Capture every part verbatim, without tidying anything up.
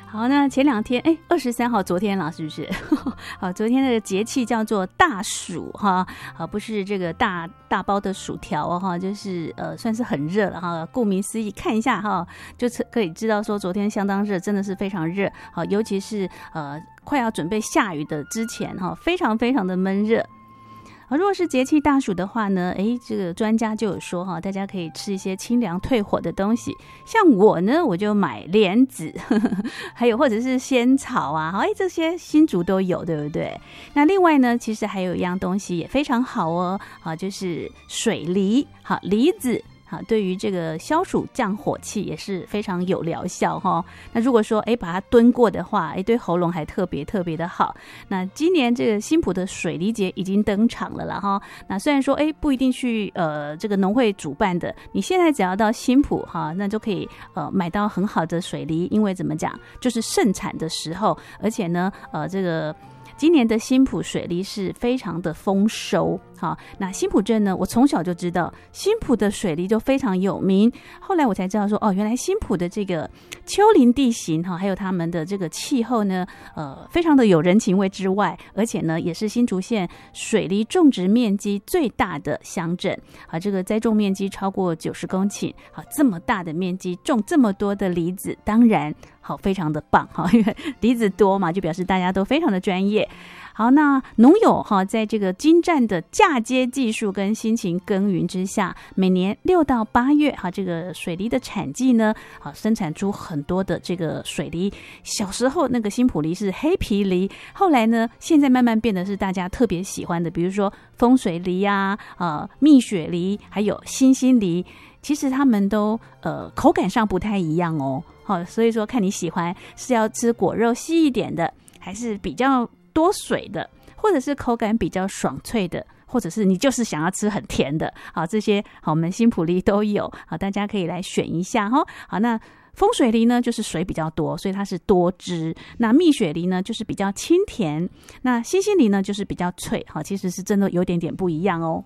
好，那前两天，哎，二十三号，昨天了，是不是？好，昨天的节气叫做大暑哈，啊，不是这个大大包的薯条哦哈，就是呃，算是很热了哈。顾名思义，看一下哈，就可以知道说昨天相当热，真的是非常热。好，尤其是呃快要准备下雨的之前哈，非常非常的闷热。如果是节气大暑的话呢，诶，这个专家就有说哈，大家可以吃一些清凉退火的东西。像我呢，我就买莲子，呵呵，还有或者是仙草啊，诶，这些新竹都有，对不对？那另外呢，其实还有一样东西也非常好哦，啊，就是水梨，好，梨子。好，对于这个消暑降火气也是非常有疗效哈。那如果说哎把它炖过的话，哎对喉咙还特别特别的好。那今年这个新埔的水梨节已经登场了啦哈。那虽然说哎不一定去呃这个农会主办的，你现在只要到新埔哈，那就可以呃买到很好的水梨，因为怎么讲，就是盛产的时候，而且呢呃这个。今年的新埔水梨是非常的丰收，好，那新埔镇呢，我从小就知道新埔的水梨就非常有名，后来我才知道说，哦，原来新埔的这个丘陵地形哈，还有他们的这个气候呢，呃，非常的有人情味之外，而且呢，也是新竹县水梨种植面积最大的乡镇，啊，这个栽种面积超过九十公顷，好，这么大的面积种这么多的梨子，当然。好，非常的棒哈，因为梨子多嘛，就表示大家都非常的专业。好，那农友哈，在这个精湛的嫁接技术跟辛勤耕耘之下，每年六到八月哈，这个水梨的产季呢，啊，生产出很多的这个水梨。小时候那个新埔梨是黑皮梨，后来呢，现在慢慢变得是大家特别喜欢的，比如说风水梨啊，啊，蜜雪梨，还有星星梨。其实他们都呃口感上不太一样哦，好，所以说看你喜欢是要吃果肉细一点的，还是比较多水的，或者是口感比较爽脆的，或者是你就是想要吃很甜的，好，这些好我们新埔梨都有，好，大家可以来选一下哈。好，那风水梨呢就是水比较多，所以它是多汁。那蜜雪梨呢就是比较清甜，那星星梨呢就是比较脆，好，其实是真的有点点不一样哦。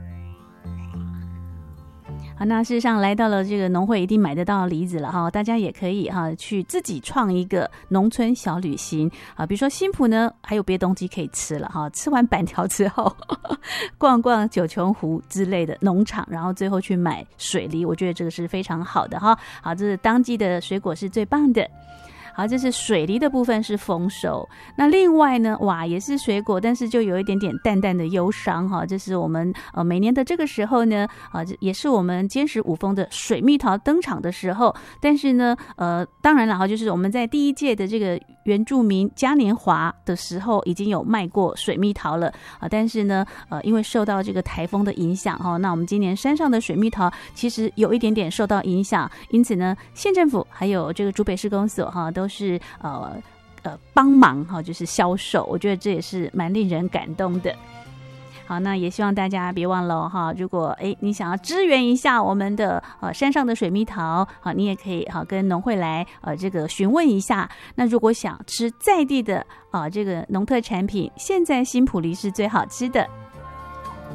好，那事实上来到了这个农会一定买得到梨子了哈，大家也可以哈去自己创一个农村小旅行啊，比如说新埔呢还有别的东西可以吃了哈，吃完板条之后呵呵逛逛九琼湖之类的农场，然后最后去买水梨，我觉得这个是非常好的哈。好，这是当季的水果是最棒的。好，这是水梨的部分是丰收。那另外呢，哇，也是水果，但是就有一点点淡淡的忧伤哈。这是我们呃每年的这个时候呢，啊、呃，也是我们坚实五峰的水蜜桃登场的时候。但是呢，呃，当然了哈，就是我们在第一届的这个原住民嘉年华的时候已经有卖过水蜜桃了啊、呃，但是呢，呃，因为受到这个台风的影响哈，那我们今年山上的水蜜桃其实有一点点受到影响，因此呢，县政府还有这个竹北市公所哈都。是呃呃帮忙哈，就是销售，我觉得这也是蛮令人感动的。好，那也希望大家别忘了哈，如果哎你想要支援一下我们的呃山上的水蜜桃，好，你也可以哈跟农会来呃这个询问一下。那如果想吃在地的啊、呃、这个农特产品，现在新埔梨是最好吃的。